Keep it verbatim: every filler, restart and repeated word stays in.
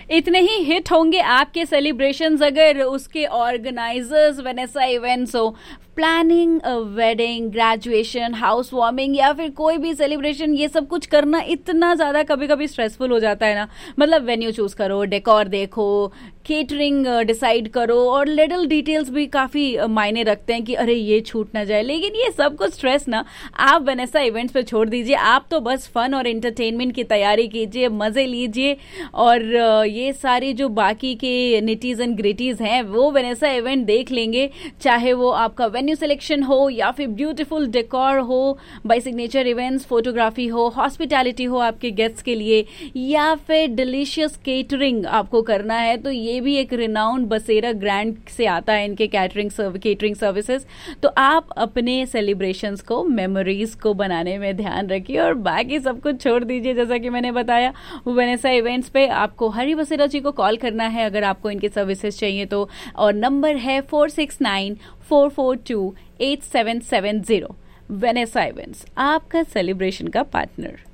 इतने ही हिट होंगे आपके सेलिब्रेशंस अगर उसके ऑर्गेनाइजर्स वेनेसा इवेंट्स हो। Planning a wedding, graduation, house warming या फिर कोई भी सेलिब्रेशन, ये सब कुछ करना इतना ज्यादा कभी कभी स्ट्रेसफुल हो जाता है ना। मतलब वेन्यू चूज करो, डेकोर देखो, केटरिंग डिसाइड करो, और लिटिल डिटेल्स भी काफी मायने रखते हैं कि अरे ये छूट ना जाए। लेकिन ये सब कुछ स्ट्रेस ना आप वेनेसा इवेंट्स पे छोड़ दीजिए। आप तो बस फन और एंटरटेनमेंट की तैयारी कीजिए, मजे लीजिए, और ये सारी जो बाकी के निटीज एंड ग्रिटीज हैं वो वेनेसा इवेंट देख लेंगे। चाहे वो आपका वेन्यू सिलेक्शन हो या फिर ब्यूटीफुल डेकोर हो, बाय सिग्नेचर इवेंट्स, फोटोग्राफी हो, हॉस्पिटैलिटी हो आपके गेस्ट्स के लिए, या फिर डिलीशियस केटरिंग आपको करना है, तो ये भी एक रिनाउंड बसेरा ग्रैंड से आता है इनके कैटरिंग केटरिंग सर्विसेज। तो आप अपने सेलिब्रेशंस को, मेमोरीज को बनाने में ध्यान रखिए और बाकी सब कुछ छोड़ दीजिए। जैसा कि मैंने बताया, वेनेसा इवेंट्स पे आपको हरी बसेरा जी को कॉल करना है अगर आपको इनके सर्विसेज चाहिए तो, और नंबर है four six nine four four to eight seven seven zero. Vanessa events, आपका सेलिब्रेशन का पार्टनर।